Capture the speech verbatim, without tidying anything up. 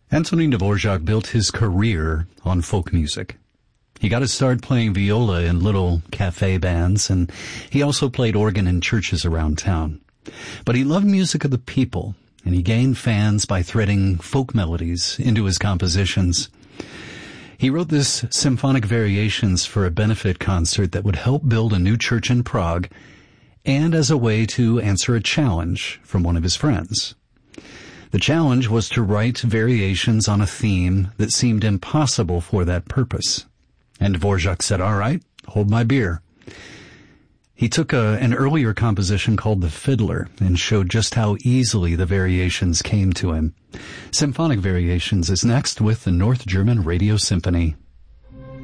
Antonin Dvorak built his career on folk music. He got his start playing viola in little cafe bands, and he also played organ in churches around town. But he loved music of the people, and he gained fans by threading folk melodies into his compositions. He wrote this symphonic variations for a benefit concert that would help build a new church in Prague, and as a way to answer a challenge from one of his friends. The challenge was to write variations on a theme that seemed impossible for that purpose. And Dvorak said, all right, hold my beer. He took a, an earlier composition called The Fiddler and showed just how easily the variations came to him. Symphonic Variations is next with the North German Radio Symphony.